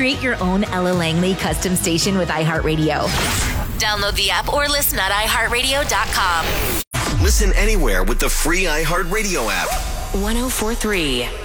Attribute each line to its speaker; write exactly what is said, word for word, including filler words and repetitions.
Speaker 1: Create your own Ella Langley custom station with iHeartRadio. Download the app or listen at i heart radio dot com.
Speaker 2: Listen anywhere with the free iHeartRadio app.
Speaker 1: one oh four three